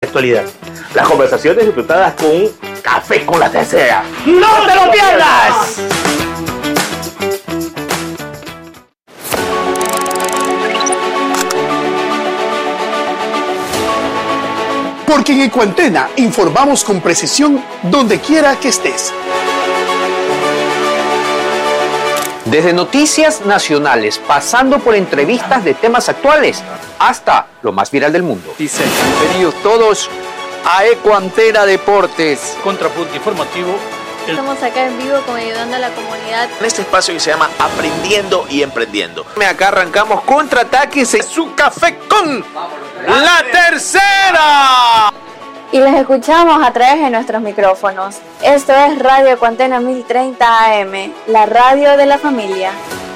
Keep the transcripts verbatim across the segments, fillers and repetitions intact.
actualidad. Las conversaciones disfrutadas con un café con la tercera. ¡No te lo pierdas! Porque en Ecuantena informamos con precisión donde quiera que estés. Desde noticias nacionales, pasando por entrevistas de temas actuales, hasta lo más viral del mundo. Dicen, bienvenidos todos a Ecuantena Deportes. Contrapunto informativo. El... Estamos acá en vivo con ayudando a la comunidad. En este espacio que se llama Aprendiendo y Emprendiendo. Acá arrancamos contraataques en su café con la tercera. Y les escuchamos a través de nuestros micrófonos. Esto es Radio Ecuantena mil treinta A M, la radio de la familia.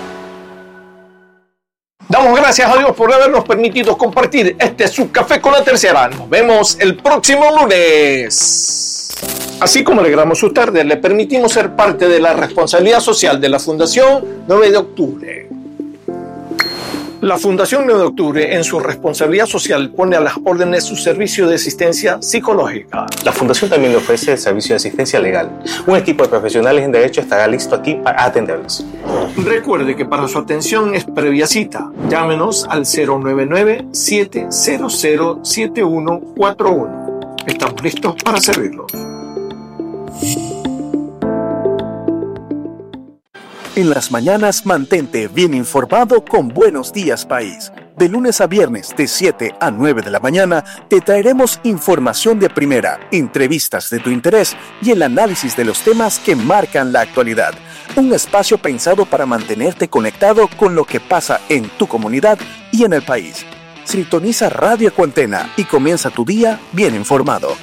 Damos gracias a Dios por habernos permitido compartir este su café con la tercera. Nos vemos el próximo lunes. Así como alegramos su tarde, le permitimos ser parte de la responsabilidad social de la Fundación nueve de octubre. La Fundación nueve de octubre, en su responsabilidad social, pone a las órdenes su servicio de asistencia psicológica. La Fundación también le ofrece el servicio de asistencia legal. Un equipo de profesionales en derecho estará listo aquí para atenderlos. Recuerde que para su atención es previa cita. Llámenos al cero nueve nueve, siete cero cero, siete uno cuatro uno. Estamos listos para servirlos. En las mañanas mantente bien informado con Buenos Días País. De lunes a viernes de siete a nueve de la mañana te traeremos información de primera, entrevistas de tu interés y el análisis de los temas que marcan la actualidad. Un espacio pensado para mantenerte conectado con lo que pasa en tu comunidad y en el país. Sintoniza Radio Ecuantena y comienza tu día bien informado.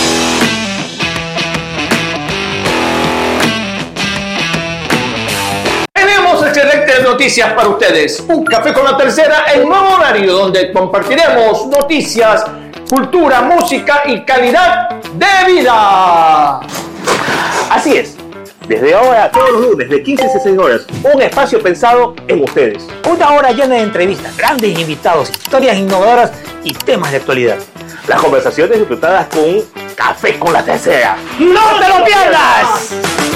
Excelentes noticias para ustedes. Un café con la tercera, el nuevo horario donde compartiremos noticias, cultura, música y calidad de vida. Así es. Desde ahora, todos los lunes, de quince a dieciséis horas, un espacio pensado en ustedes. Una hora llena de entrevistas, grandes invitados, historias innovadoras y temas de actualidad. Las conversaciones disfrutadas con un café con la tercera. ¡No te lo pierdas!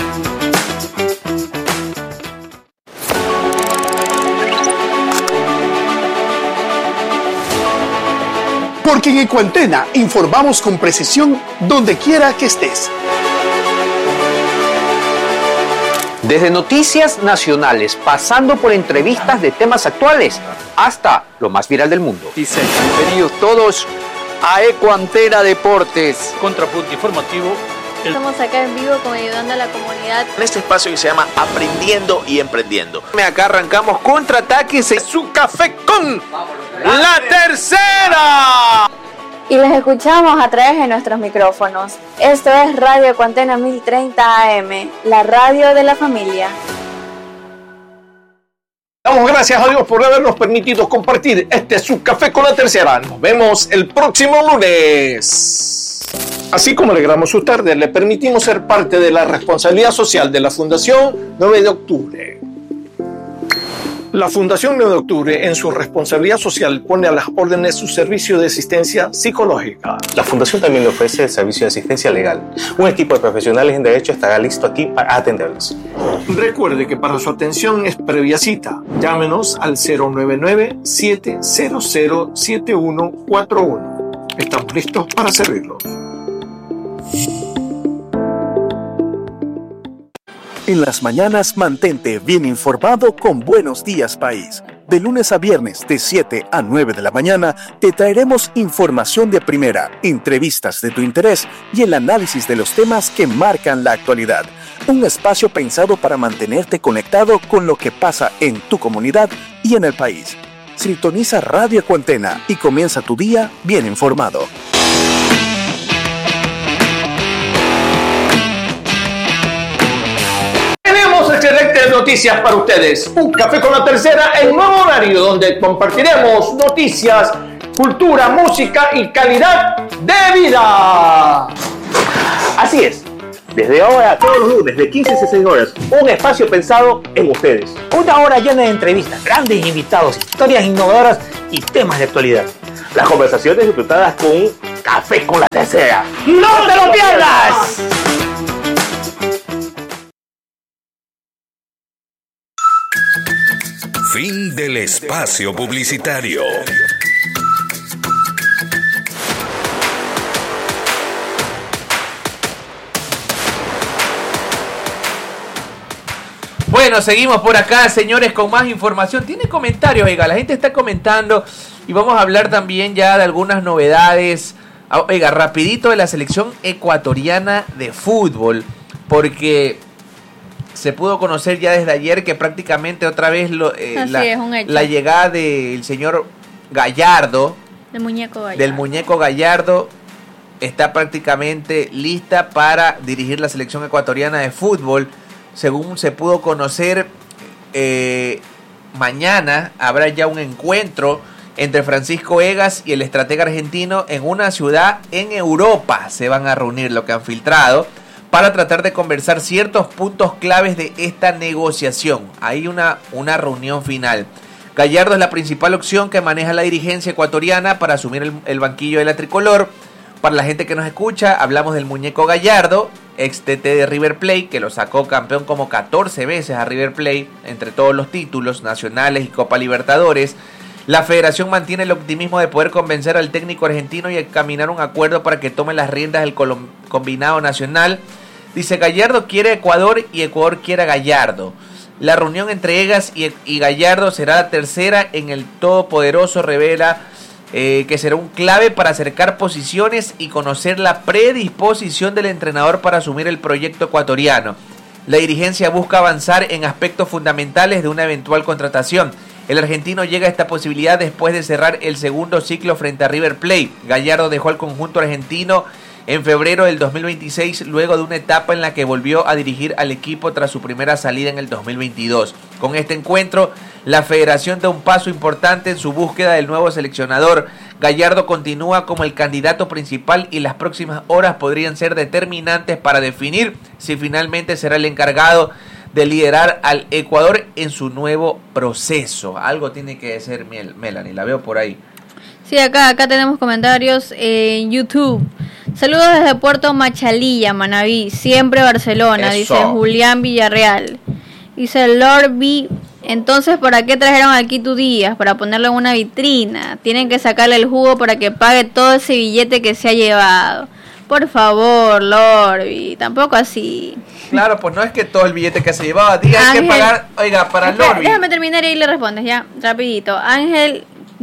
Porque en Ecuantena informamos con precisión donde quiera que estés. Desde noticias nacionales, pasando por entrevistas de temas actuales, hasta lo más viral del mundo. Dicen, bienvenidos todos a Ecuantena Deportes. Contrapunto informativo. El... Estamos acá en vivo con ayudando a la comunidad. En este espacio que se llama Aprendiendo y Emprendiendo. Acá arrancamos contraataques en su café con la tercera. Y les escuchamos a través de nuestros micrófonos. Esto es Radio Ecuantena mil treinta A M, la radio de la familia. Damos gracias a Dios por habernos permitido compartir este su café con la tercera. Nos vemos el próximo lunes. Así como alegramos su tarde, le permitimos ser parte de la responsabilidad social de la Fundación nueve de octubre. La Fundación nueve de octubre, en su responsabilidad social, pone a las órdenes su servicio de asistencia psicológica. La Fundación también le ofrece el servicio de asistencia legal. Un equipo de profesionales en derecho estará listo aquí para atenderlos. Recuerde que para su atención es previa cita. Llámenos al cero nueve nueve, siete cero cero, siete uno cuatro uno. Estamos listos para servirlos. En las mañanas mantente bien informado con Buenos Días País. De lunes a viernes de siete a nueve de la mañana te traeremos información de primera, entrevistas de tu interés y el análisis de los temas que marcan la actualidad. Un espacio pensado para mantenerte conectado con lo que pasa en tu comunidad y en el país. Sintoniza Radio Ecuantena y comienza tu día bien informado. Excelentes noticias para ustedes. Un café con la tercera, el nuevo horario donde compartiremos noticias, cultura, música y calidad de vida. Así es. Desde ahora, todos los lunes, de quince a dieciséis horas, un espacio pensado en ustedes. Una hora llena de entrevistas, grandes invitados, historias innovadoras y temas de actualidad. Las conversaciones disfrutadas con Café con la Tercera. ¡No te lo pierdas! Fin del espacio publicitario. Bueno, seguimos por acá, señores, con más información. Tiene comentarios, oiga, la gente está comentando y vamos a hablar también ya de algunas novedades. Oiga, rapidito de la selección ecuatoriana de fútbol, porque se pudo conocer ya desde ayer que prácticamente otra vez lo, eh, la, es un hecho. la llegada del señor Gallardo, del muñeco Gallardo, del muñeco Gallardo, está prácticamente lista para dirigir la selección ecuatoriana de fútbol. Según se pudo conocer, eh, mañana habrá ya un encuentro entre Francisco Egas y el estratega argentino en una ciudad en Europa. Se van a reunir, lo que han filtrado, para tratar de conversar ciertos puntos claves de esta negociación. Hay una, una reunión final. Gallardo es la principal opción que maneja la dirigencia ecuatoriana para asumir el, el banquillo de la tricolor. Para la gente que nos escucha, hablamos del muñeco Gallardo, ex T T de River Plate, que lo sacó campeón como catorce veces a River Plate, entre todos los títulos nacionales y Copa Libertadores. La federación mantiene el optimismo de poder convencer al técnico argentino y encaminar un acuerdo para que tome las riendas del combinado nacional. Dice, Gallardo quiere a Ecuador y Ecuador quiere a Gallardo. La reunión entre Egas y, y Gallardo será la tercera en el Todopoderoso, revela eh, que será un clave para acercar posiciones y conocer la predisposición del entrenador para asumir el proyecto ecuatoriano. La dirigencia busca avanzar en aspectos fundamentales de una eventual contratación. El argentino llega a esta posibilidad después de cerrar el segundo ciclo frente a River Plate. Gallardo dejó al conjunto argentino en febrero del dos mil veintiséis, luego de una etapa en la que volvió a dirigir al equipo tras su primera salida en el dos mil veintidós. Con este encuentro, la federación da un paso importante en su búsqueda del nuevo seleccionador. Gallardo continúa como el candidato principal y las próximas horas podrían ser determinantes para definir si finalmente será el encargado de liderar al Ecuador en su nuevo proceso. Algo tiene que decir Melanie, la veo por ahí. Sí, acá, acá tenemos comentarios en YouTube. Saludos desde Puerto Machalilla, Manabí, siempre Barcelona, Eso. dice Julián Villarreal. Dice Lord B. Entonces, ¿para qué trajeron al Quito Díaz? Para ponerlo en una vitrina. Tienen que sacarle el jugo para que pague todo ese billete que se ha llevado. Por favor, Lord B. Tampoco así. Claro, pues no es que todo el billete que se llevaba, diga, hay Ángel, que pagar, oiga, para espera, Lorbi. déjame terminar y ahí le respondes, ya, rapidito. Ángel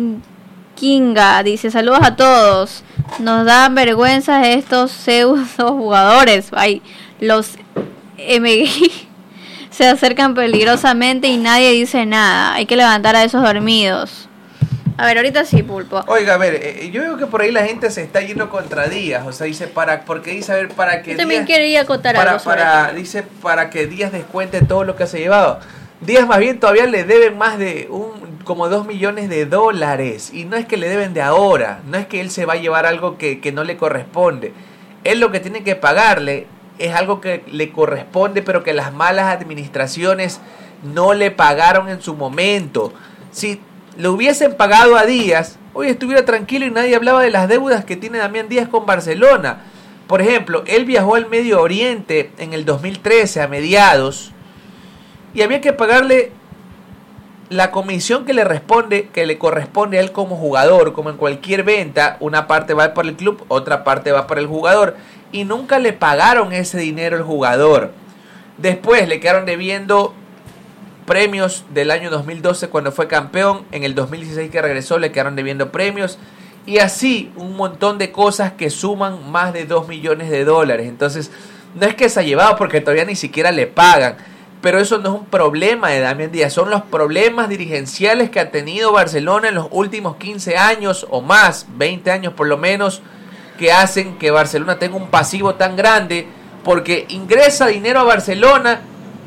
Kinga dice, saludos a todos. Nos dan vergüenza estos pseudo jugadores. Ay, los M G se acercan peligrosamente y nadie dice nada. Hay que levantar a esos dormidos. A ver, ahorita sí, Pulpo. Oiga, a ver, eh, yo veo que por ahí la gente se está yendo contra Díaz, o sea, dice para, porque dice, a ver, para que Yo también Díaz, quería acotar para, algo sobre para, esto. dice, para que Díaz descuente todo lo que se ha llevado. Díaz más bien todavía le deben más de un, como dos millones de dólares, y no es que le deben de ahora, no es que él se va a llevar algo que, que no le corresponde. Él lo que tiene que pagarle es algo que le corresponde, pero que las malas administraciones no le pagaron en su momento. Si le hubiesen pagado a Díaz, hoy estuviera tranquilo y nadie hablaba de las deudas que tiene Damián Díaz con Barcelona. Por ejemplo, él viajó al Medio Oriente en el dos mil trece, a mediados, y había que pagarle la comisión que le responde, que le corresponde a él como jugador, como en cualquier venta. Una parte va para el club, otra parte va para el jugador, y nunca le pagaron ese dinero al jugador. Después le quedaron debiendo premios del año dos mil doce cuando fue campeón, en el dos mil dieciséis que regresó le quedaron debiendo premios, y así un montón de cosas que suman más de dos millones de dólares. Entonces no es que se ha llevado porque todavía ni siquiera le pagan, pero eso no es un problema de Damián Díaz, son los problemas dirigenciales que ha tenido Barcelona en los últimos quince años o más, veinte años por lo menos, que hacen que Barcelona tenga un pasivo tan grande, porque ingresa dinero a Barcelona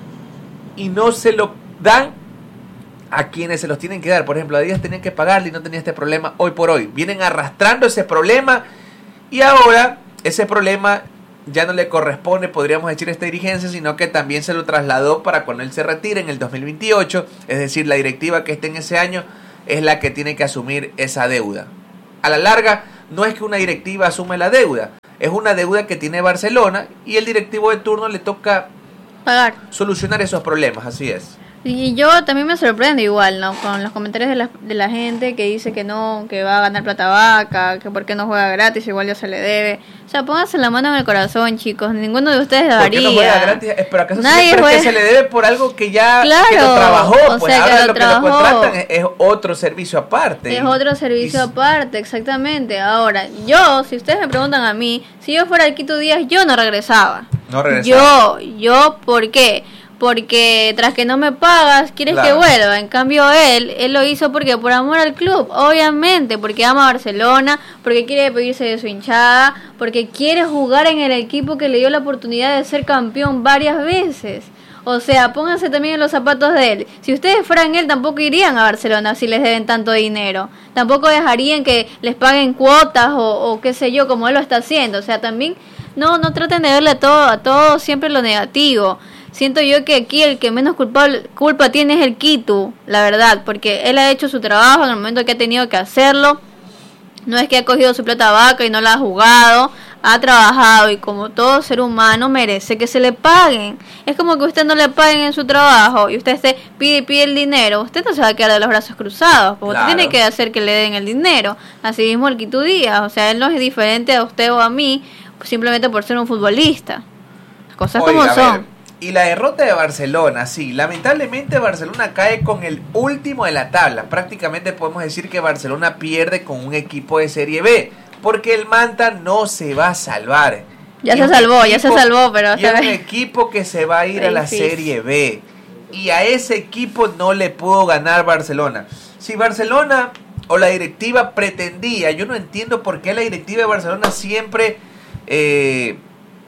y no se lo dan a quienes se los tienen que dar. Por ejemplo, a Díaz tenían que pagarle y no tenía este problema hoy por hoy. Vienen arrastrando ese problema y ahora ese problema ya no le corresponde, podríamos decir, a esta dirigencia, sino que también se lo trasladó para cuando él se retire en el dos mil veintiocho. Es decir, la directiva que esté en ese año es la que tiene que asumir esa deuda. a la larga no es que una directiva asume la deuda, es una deuda que tiene Barcelona y el directivo de turno le toca pagar, solucionar esos problemas, así es. Y yo también me sorprendo igual, ¿no? Con los comentarios de la, de la gente que dice que no, que va a ganar plata vaca, que por qué no juega gratis, igual ya se le debe. O sea, pónganse la mano en el corazón, chicos. Ninguno de ustedes daría. ¿Por qué no juega gratis? ¿Pero acaso Nadie siempre juega... que se le debe por algo que ya claro, que lo trabajó? O Pues sea, ahora que lo, lo trabajó. que lo contratan es, es otro servicio aparte. Es otro servicio y... aparte, exactamente. Ahora, yo, si ustedes me preguntan a mí, si yo fuera el Quito Díaz, yo no regresaba. No regresaba. Yo, yo, ¿por qué? Porque tras que no me pagas, quieres claro. que vuelva. En cambio él, él lo hizo porque por amor al club, obviamente, porque ama a Barcelona, porque quiere pedirse de su hinchada, porque quiere jugar en el equipo que le dio la oportunidad de ser campeón varias veces. O sea, pónganse también en los zapatos de él. Si ustedes fueran él, tampoco irían a Barcelona si les deben tanto dinero. Tampoco dejarían que les paguen cuotas o, o qué sé yo, como él lo está haciendo. O sea, también no, no traten de verle a todo, a todo siempre lo negativo. Siento yo que aquí el que menos culpable, culpa tiene es el Quito, la verdad, porque él ha hecho su trabajo en el momento que ha tenido que hacerlo. No es que ha cogido su plata vaca y no la ha jugado, ha trabajado y como todo ser humano merece que se le paguen. Es como que usted no le paguen en su trabajo y usted esté, pide y pide el dinero, usted no se va a quedar de los brazos cruzados, porque claro. usted tiene que hacer que le den el dinero. Así mismo el Quito Díaz, o sea, él no es diferente a usted o a mí simplemente por ser un futbolista. Cosas Oiga, como son. Ver. Y la derrota de Barcelona, sí, lamentablemente Barcelona cae con el último de la tabla. Prácticamente podemos decir que Barcelona pierde con un equipo de Serie B, porque el Manta no se va a salvar. Ya se salvó, equipo, ya se salvó, pero... Y es un equipo que se va a ir a la Serie B. Y a ese equipo no le pudo ganar Barcelona. Si Barcelona o la directiva pretendía, yo no entiendo por qué la directiva de Barcelona siempre... Eh,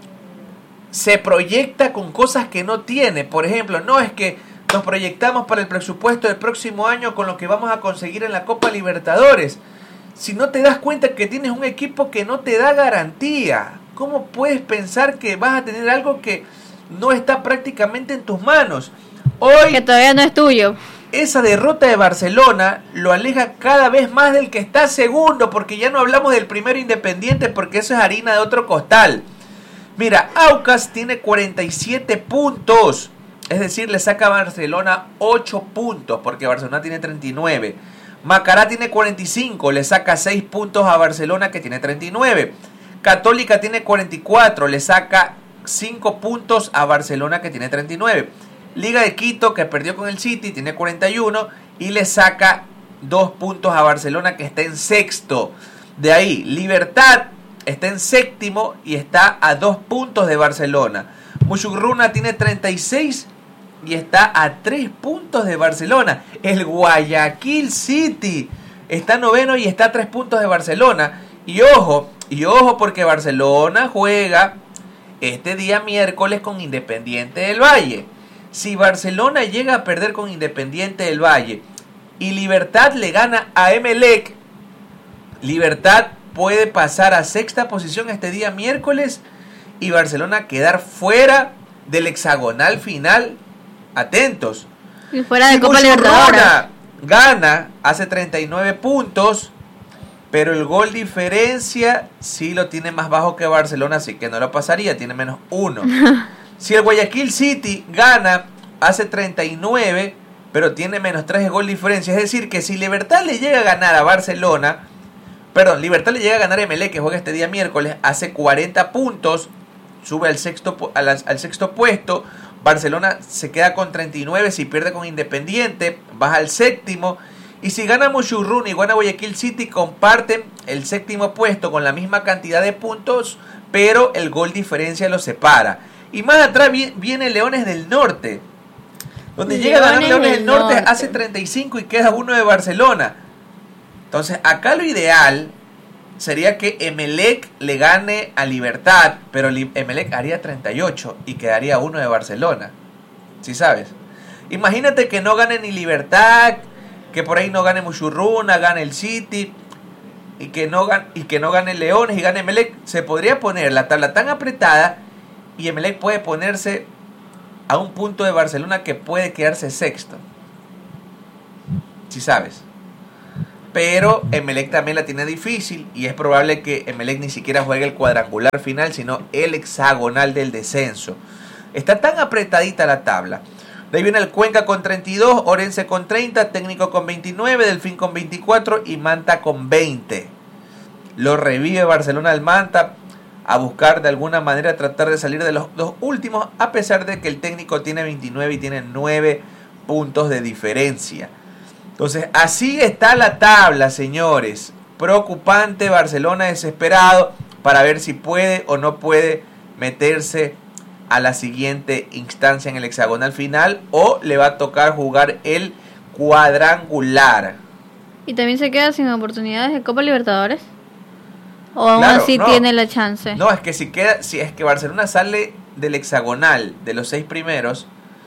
se proyecta con cosas que no tiene. Por ejemplo, no es que nos proyectamos para el presupuesto del próximo año con lo que vamos a conseguir en la Copa Libertadores. Si no te das cuenta que tienes un equipo que no te da garantía, ¿cómo puedes pensar que vas a tener algo que no está prácticamente en tus manos? Hoy, que todavía no es tuyo. Esa derrota de Barcelona lo aleja cada vez más del que está segundo, porque ya no hablamos del primero Independiente, porque eso es harina de otro costal. Mira, Aucas tiene cuarenta y siete puntos, es decir, le saca a Barcelona ocho puntos, porque Barcelona tiene treinta y nueve. Macará tiene cuarenta y cinco, le saca seis puntos a Barcelona, que tiene treinta y nueve. Católica tiene cuarenta y cuatro, le saca cinco puntos a Barcelona, que tiene treinta y nueve. Liga de Quito, que perdió con el City, tiene cuarenta y uno y le saca dos puntos a Barcelona, que está en sexto. De ahí, Libertad está en séptimo y está a dos puntos de Barcelona. Mushurruna tiene treinta y seis y está a tres puntos de Barcelona. El Guayaquil City está noveno y está a tres puntos de Barcelona. Y ojo, y ojo porque Barcelona juega este día miércoles con Independiente del Valle. Si Barcelona llega a perder con Independiente del Valle y Libertad le gana a Emelec, Libertad puede pasar a sexta posición este día miércoles y Barcelona quedar fuera del hexagonal final. Atentos. Y fuera de si Copa Libertadores. Gana, hace treinta y nueve puntos, pero el gol diferencia sí lo tiene más bajo que Barcelona, así que no lo pasaría, tiene menos uno. Si el Guayaquil City gana, hace treinta y nueve, pero tiene menos tres de gol diferencia. Es decir, que si Libertad le llega a ganar a Barcelona, perdón, Libertad le llega a ganar a Emelec, que juega este día miércoles, hace cuarenta puntos, sube al sexto, al, al sexto puesto. Barcelona se queda con treinta y nueve, si pierde con Independiente, baja al séptimo. Y si gana Mushurruna y gana Guayaquil City, comparten el séptimo puesto con la misma cantidad de puntos, pero el gol diferencia los separa. Y más atrás viene Leones del Norte, donde Leones llega a ganar Leones del Norte, Norte, hace treinta y cinco y queda uno de Barcelona. Entonces, acá lo ideal sería que Emelec le gane a Libertad, pero Emelec haría treinta y ocho y quedaría uno de Barcelona. ¿Sí sabes? Imagínate que no gane ni Libertad, que por ahí no gane Mushurruna, gane el City, y que no gane, y que no gane Leones y gane Emelec. Se podría poner la tabla tan apretada y Emelec puede ponerse a un punto de Barcelona que puede quedarse sexto. ¿Sí sabes? pero Emelec también la tiene difícil y es probable que Emelec ni siquiera juegue el cuadrangular final, sino el hexagonal del descenso. Está tan apretadita la tabla. De ahí viene el Cuenca con treinta y dos, Orense con treinta, Técnico con veintinueve, Delfín con veinticuatro y Manta con veinte. Lo revive Barcelona al Manta a buscar de alguna manera tratar de salir de los dos últimos, a pesar de que el Técnico tiene veintinueve y tiene nueve puntos de diferencia. Entonces así está la tabla, señores. Preocupante, Barcelona desesperado para ver si puede o no puede meterse a la siguiente instancia en el hexagonal final, o le va a tocar jugar el cuadrangular. ¿Y también se queda sin oportunidades de Copa Libertadores? ¿O aún Claro, así no. tiene la chance? No, es que si queda, si es que Barcelona sale del hexagonal de los seis primeros,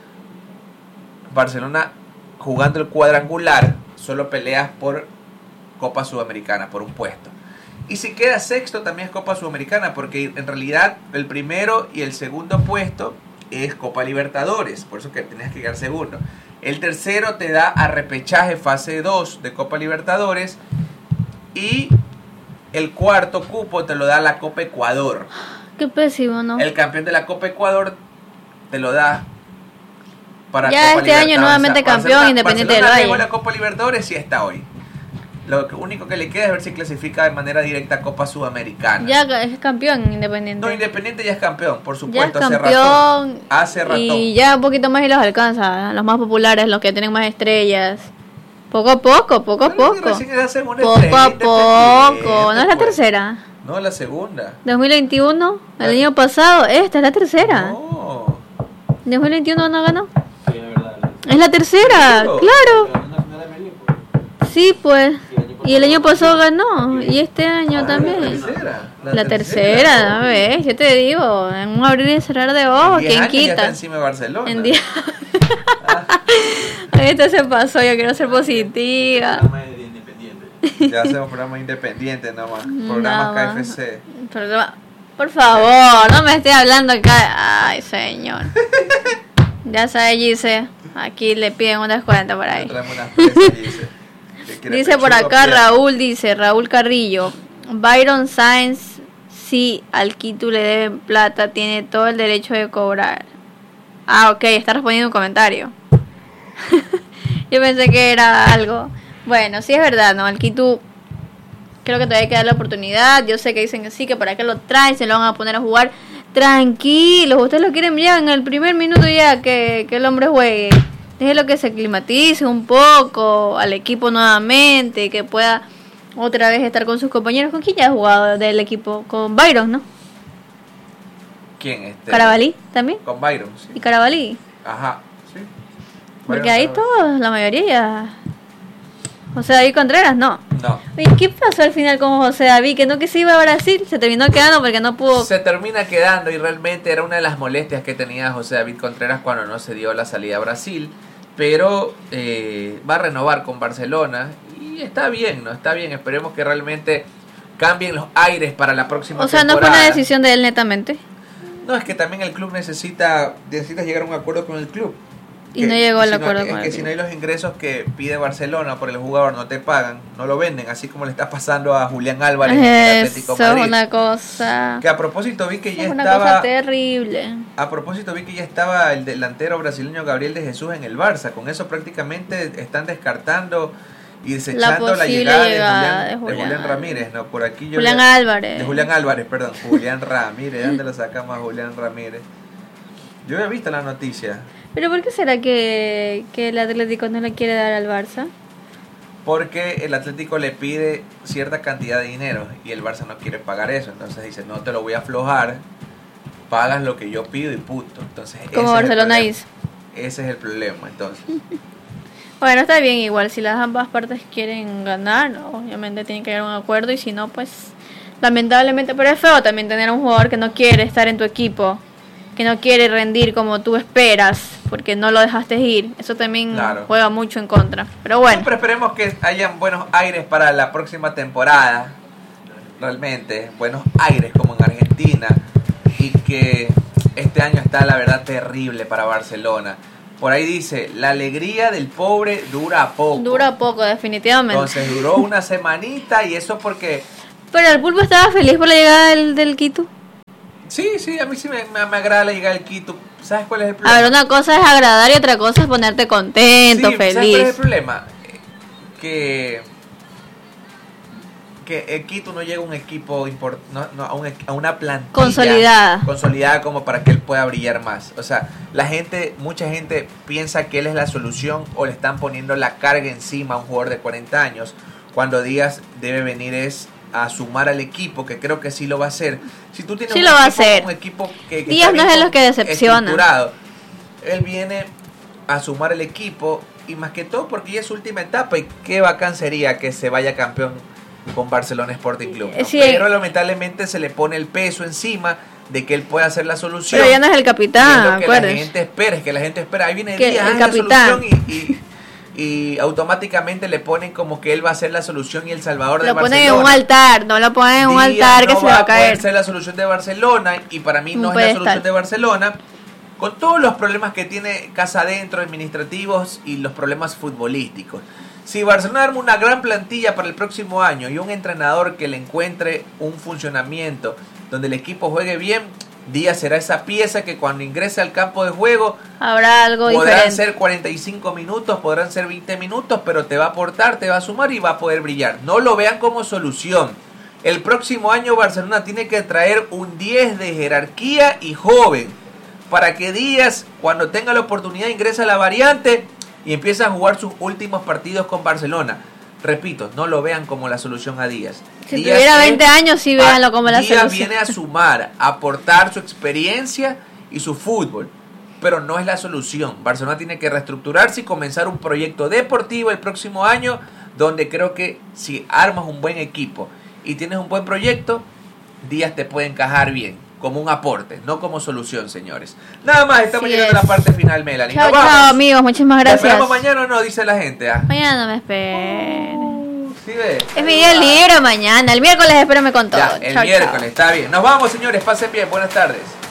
Barcelona jugando el cuadrangular solo peleas por Copa Sudamericana, por un puesto. Y si queda sexto también es Copa Sudamericana, porque en realidad el primero y el segundo puesto es Copa Libertadores, por eso que tenías que quedar segundo. El tercero te da a repechaje fase dos de Copa Libertadores y el cuarto cupo te lo da la Copa Ecuador. Qué pésimo, ¿no? El campeón de la Copa Ecuador te lo da para Ya Copa este año Libertadores. nuevamente campeón, Barcelona- Independiente del Barcelona Valle. llegó a la Copa Libertadores y está hoy. Lo que- único que le queda es ver si clasifica de manera directa a Copa Sudamericana. Ya es campeón Independiente. No, Independiente ya es campeón, por Ya es supuesto, hace campeón. ratón. Hace ratón. Y ya un poquito más y los alcanza. Los más populares, los que tienen más estrellas. Poco a poco, poco a Pero poco. recién es la segunda Poco estrella, a Independiente, poco. ¿No es la pues. tercera? No, la segunda. dos mil veintiuno, el año pasado. Esta es la tercera. No. dos mil veintiuno no ganó. Es la tercera, Claro. claro. Sí, pues. Y el año pasado ganó. Y este año La también. tercera. La tercera, ¿no ves? Yo te digo, en un abrir y cerrar de ojos, En diez ¿quién años ya está quita? encima de Barcelona. En día. Esto se pasó, yo quiero ser positiva. Ya hacemos programas independientes nomás. Programas No, K F C. Programa- Por favor, no me esté hablando acá. Ay, señor. Ya sabe, Gise. Aquí le piden un descuento por ahí. Traemos unas presas, dice. Que quiere Dice por pechuga, acá pierna. Raúl, dice Raúl Carrillo. Byron Sainz, si al Quito le deben plata, tiene todo el derecho de cobrar. Ah, ok, está respondiendo un comentario. Yo pensé que era algo. Bueno, sí es verdad, ¿no? Al Quito creo que todavía hay que dar la oportunidad. Yo sé que dicen que sí, que para qué lo traen, se lo van a poner a jugar. Tranquilos, ustedes lo quieren ya en el primer minuto ya que, que el hombre juegue. Déjelo que se aclimatice un poco al equipo nuevamente, que pueda otra vez estar con sus compañeros. ¿Con quién ya ha jugado del equipo? Con Byron, ¿no? ¿Quién este? Carabalí también. Con Byron, sí. Y Carabalí. Ajá, sí. Porque Byron ahí Carabalí. todos, la mayoría ya. José David Contreras, no. No. ¿Y qué pasó al final con José David? Que no que se iba a Brasil, se terminó quedando porque no pudo. Se termina quedando y realmente era una de las molestias que tenía José David Contreras cuando no se dio la salida a Brasil. Pero eh, va a renovar con Barcelona y está bien, ¿no? Está bien, esperemos que realmente cambien los aires para la próxima O sea, no temporada. fue una decisión de él netamente. No, es que también el club necesita, necesita llegar a un acuerdo con el club. Y no llegó al si no- acuerdo es con que el si club. no hay los ingresos que pide Barcelona por el jugador, no te pagan, no lo venden, así como le está pasando a Julián Álvarez en el Atlético Eso es Madrid. una cosa. Que a propósito vi que ya Es una estaba cosa terrible. a propósito vi que ya estaba el delantero brasileño Gabriel de Jesús en el Barça. Con eso prácticamente están descartando y desechando la, posible llegada, llegada de, de Julián, de Julián. Julián Ramírez, no, por aquí yo Julián le- Álvarez. de Julián Álvarez, perdón, Julián Ramírez, ¿de dónde lo sacamos a Julián Ramírez? Yo había visto la noticia. ¿Pero por qué será que, que el Atlético no le quiere dar al Barça? Porque el Atlético le pide cierta cantidad de dinero y el Barça no quiere pagar eso. Entonces dice, no te lo voy a aflojar, pagas lo que yo pido y punto. Entonces, ese Como es el Barcelona problema. hizo. Ese es el problema, entonces. Bueno, está bien igual. Si las ambas partes quieren ganar, ¿no? Obviamente tienen que llegar a un acuerdo. Y si no, pues lamentablemente. Pero es feo también tener un jugador que no quiere estar en tu equipo, que no quiere rendir como tú esperas, porque no lo dejaste ir. Eso también Claro. juega mucho en contra. Pero bueno. Siempre esperemos que hayan buenos aires para la próxima temporada. Realmente, buenos aires como en Argentina. Y que este año está la verdad terrible para Barcelona. Por ahí dice, la alegría del pobre dura poco. Dura poco, definitivamente. Entonces duró una semanita y eso porque... Pero el Pulpo estaba feliz por la llegada del, del Quito. Sí, sí, a mí sí me, me, me agrada la llegada del Quito. ¿Sabes cuál es el problema? A ver, una cosa es agradar y otra cosa es ponerte contento, sí, feliz. ¿sabes cuál es el problema? Que... que el Quito no llega a un equipo import, no, no, a, un, a una plantilla consolidada consolidada como para que él pueda brillar más. O sea, la gente, mucha gente piensa que él es la solución o le están poniendo la carga encima a un jugador de cuarenta años, cuando Díaz debe venir es a sumar al equipo, que creo que sí lo va a hacer. Si tú tienes sí un, lo equipo, va a hacer. un equipo que, que Díaz no es de los que decepciona. Él viene a sumar el equipo y más que todo porque ya es su última etapa y qué bacán sería que se vaya campeón con Barcelona Sporting Club, ¿no? Sí. Pero lamentablemente se le pone el peso encima de que él pueda hacer la solución. Pero ya no es el capitán, es lo que acuérdate. la gente espera, es que la gente espera. Ahí viene Que Díaz, el es la capitán. solución y, y, y automáticamente le ponen como que él va a ser la solución y el salvador de Lo Barcelona. ponen en un altar, no lo ponen en un Díaz altar que no se le va a poder caer. ser la solución de Barcelona y para mí no Un es la pedestal. solución de Barcelona. Con todos los problemas que tiene casa adentro, administrativos y los problemas futbolísticos. Si Barcelona arma una gran plantilla para el próximo año y un entrenador que le encuentre un funcionamiento donde el equipo juegue bien, Díaz será esa pieza que cuando ingrese al campo de juego Habrá algo podrán diferente. ser cuarenta y cinco minutos, podrán ser veinte minutos, pero te va a aportar, te va a sumar y va a poder brillar. No lo vean como solución. El próximo año Barcelona tiene que traer un diez de jerarquía y joven, para que Díaz, cuando tenga la oportunidad, ingrese a la variante y empiece a jugar sus últimos partidos con Barcelona. Repito, no lo vean como la solución a Díaz. Si Díaz tuviera es- veinte años, sí véanlo como la Díaz solución. viene a sumar, a aportar su experiencia y su fútbol, pero no es la solución. Barcelona tiene que reestructurarse y comenzar un proyecto deportivo el próximo año, donde creo que si armas un buen equipo y tienes un buen proyecto, Díaz te puede encajar bien, como un aporte, no como solución, señores. Nada más, estamos Así llegando a es. la parte final, Melanie. Chao, Nos vamos. chao, amigos. Muchísimas ¿Te gracias. esperamos mañana o no? Dice la gente. ¿ah? Mañana no me esperen. ¿Sí ves? Es mi día libre mañana. El miércoles espérame con todo. Ya, el Chao, miércoles, chao. está bien. Nos vamos, señores. Pasen bien. Buenas tardes.